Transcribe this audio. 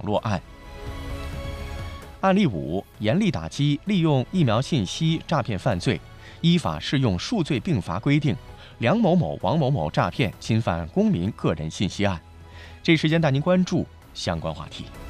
络案。案例5：严厉打击利用疫苗信息诈骗犯罪，依法适用数罪并罚规定，梁某某、王某某诈骗侵犯公民个人信息案。这一时间带您关注相关话题。